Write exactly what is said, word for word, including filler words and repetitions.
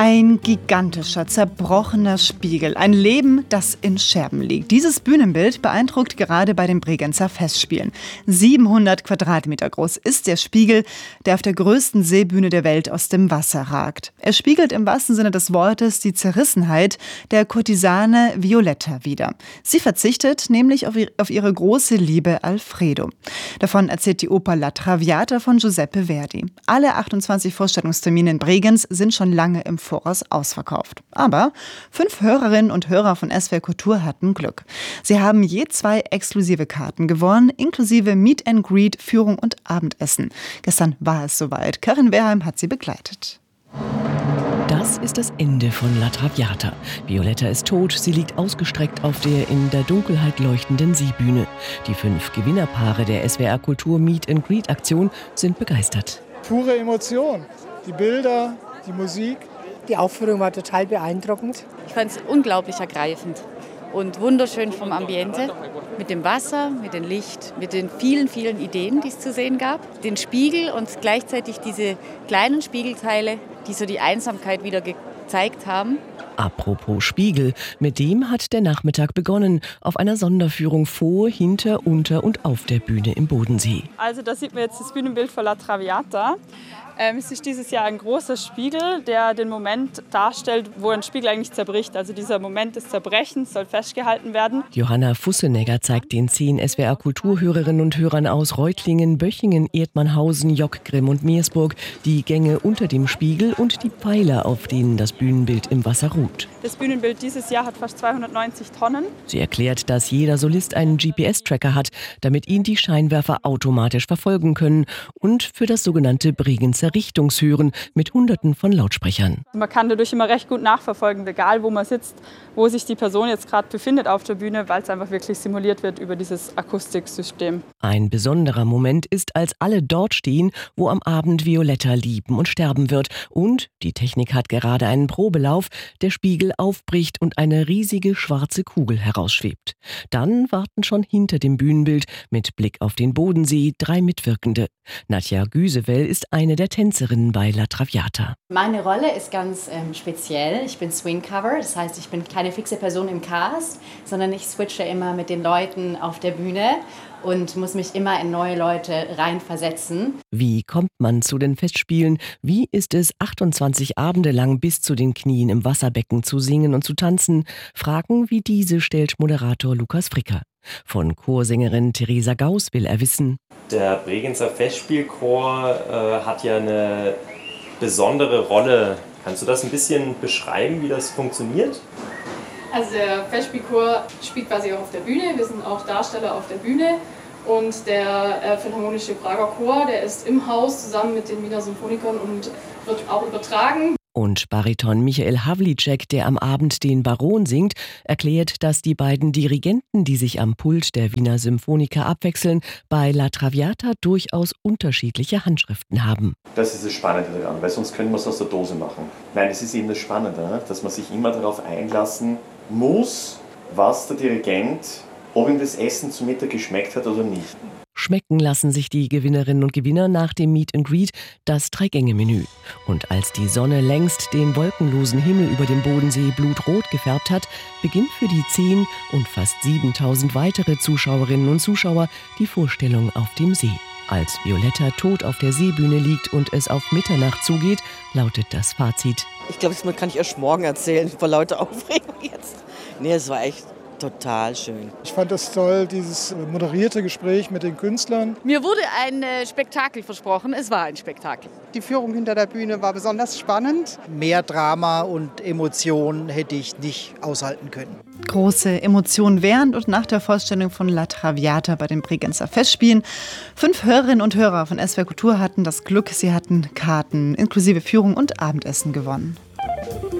Ein gigantischer, zerbrochener Spiegel. Ein Leben, das in Scherben liegt. Dieses Bühnenbild beeindruckt gerade bei den Bregenzer Festspielen. siebenhundert Quadratmeter groß ist der Spiegel, der auf der größten Seebühne der Welt aus dem Wasser ragt. Er spiegelt im wahrsten Sinne des Wortes die Zerrissenheit der Kurtisane Violetta wider. Sie verzichtet nämlich auf ihre große Liebe Alfredo. Davon erzählt die Oper La Traviata von Giuseppe Verdi. Alle achtundzwanzig Vorstellungstermine in Bregenz sind schon lange im Voraus ausverkauft. Aber fünf Hörerinnen und Hörer von S W R Kultur hatten Glück. Sie haben je zwei exklusive Karten gewonnen, inklusive Meet and Greet, Führung und Abendessen. Gestern war es soweit. Karin Wehrheim hat sie begleitet. Das ist das Ende von La Traviata. Violetta ist tot, sie liegt ausgestreckt auf der in der Dunkelheit leuchtenden Seebühne. Die fünf Gewinnerpaare der S W R Kultur Meet and Greet Aktion sind begeistert. Pure Emotion, die Bilder, die Musik. Die Aufführung war total beeindruckend. Ich fand es unglaublich ergreifend und wunderschön vom Ambiente. Mit dem Wasser, mit dem Licht, mit den vielen, vielen Ideen, die es zu sehen gab. Den Spiegel und gleichzeitig diese kleinen Spiegelteile, die so die Einsamkeit wieder gezeigt haben. Apropos Spiegel, mit dem hat der Nachmittag begonnen, auf einer Sonderführung vor, hinter, unter und auf der Bühne im Bodensee. Also da sieht man jetzt das Bühnenbild von La Traviata. Ähm, es ist dieses Jahr ein großer Spiegel, der den Moment darstellt, wo ein Spiegel eigentlich zerbricht. Also dieser Moment des Zerbrechens soll festgehalten werden. Johanna Fussenegger zeigt den zehn S W R Kulturhörerinnen und Hörern aus Reutlingen, Böchingen, Erdmannhausen, Jockgrimm und Meersburg die Gänge unter dem Spiegel und die Pfeiler, auf denen das Bühnenbild im Wasser ruht. Das Bühnenbild dieses Jahr hat fast zweihundertneunzig Tonnen. Sie erklärt, dass jeder Solist einen G P S-Tracker hat, damit ihn die Scheinwerfer automatisch verfolgen können, und für das sogenannte Bregenzer Richtungshören mit Hunderten von Lautsprechern. Man kann dadurch immer recht gut nachverfolgen, egal wo man sitzt, wo sich die Person jetzt gerade befindet auf der Bühne, weil es einfach wirklich simuliert wird über dieses Akustiksystem. Ein besonderer Moment ist, als alle dort stehen, wo am Abend Violetta lieben und sterben wird. Und die Technik hat gerade einen Probelauf, der Spiegel aufbricht und eine riesige schwarze Kugel herausschwebt. Dann warten schon hinter dem Bühnenbild mit Blick auf den Bodensee drei Mitwirkende. Nadja Güsewell ist eine der Tänzerinnen bei La Traviata. Meine Rolle ist ganz ähm, speziell. Ich bin Swing-Cover, das heißt, ich bin keine fixe Person im Cast, sondern ich switche immer mit den Leuten auf der Bühne und muss mich immer in neue Leute reinversetzen. Wie kommt man zu den Festspielen? Wie ist es, achtundzwanzig Abende lang bis zu den Knien im Wasserbecken zu singen und zu tanzen? Fragen wie diese stellt Moderator Lukas Fricker. Von Chorsängerin Theresa Gauss will er wissen: Der Bregenzer Festspielchor äh, hat ja eine besondere Rolle. Kannst du das ein bisschen beschreiben, wie das funktioniert? Also der Festspielchor spielt quasi auch auf der Bühne. Wir sind auch Darsteller auf der Bühne. Und der äh, Philharmonische Prager Chor, der ist im Haus zusammen mit den Wiener Symphonikern und wird auch übertragen. Und Bariton Michael Havlicek, der am Abend den Baron singt, erklärt, dass die beiden Dirigenten, die sich am Pult der Wiener Symphoniker abwechseln, bei La Traviata durchaus unterschiedliche Handschriften haben. Das ist das Spannende daran, weil sonst können wir es aus der Dose machen. Nein, es ist eben das Spannende, dass man sich immer darauf einlassen muss, was der Dirigent, ob ihm das Essen zu Mittag geschmeckt hat oder nicht. Schmecken lassen sich die Gewinnerinnen und Gewinner nach dem Meet and Greet das Drei-Gänge-Menü. Und als die Sonne längst den wolkenlosen Himmel über dem Bodensee blutrot gefärbt hat, beginnt für die zehn und fast siebentausend weitere Zuschauerinnen und Zuschauer die Vorstellung auf dem See. Als Violetta tot auf der Seebühne liegt und es auf Mitternacht zugeht, lautet das Fazit: Ich glaube, das kann ich erst morgen erzählen, vor lauter Aufregung jetzt. Nee, es war echt total schön. Ich fand das toll, dieses moderierte Gespräch mit den Künstlern. Mir wurde ein äh, Spektakel versprochen. Es war ein Spektakel. Die Führung hinter der Bühne war besonders spannend. Mehr Drama und Emotionen hätte ich nicht aushalten können. Große Emotionen während und nach der Vorstellung von La Traviata bei den Bregenzer Festspielen. Fünf Hörerinnen und Hörer von S W R Kultur hatten das Glück, sie hatten Karten inklusive Führung und Abendessen gewonnen.